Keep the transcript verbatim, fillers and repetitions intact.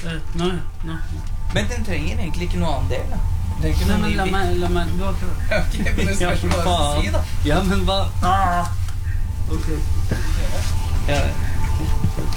Eh, Nå, nå. Men den trenger egentlig ikke noe annen del, da. Det er ikke Nei, noe men ny la bit. meg, la meg, du har ikke... Ok, men det spørs hva du skal si, da. Ja, men hva? Ah. Ok. Ja,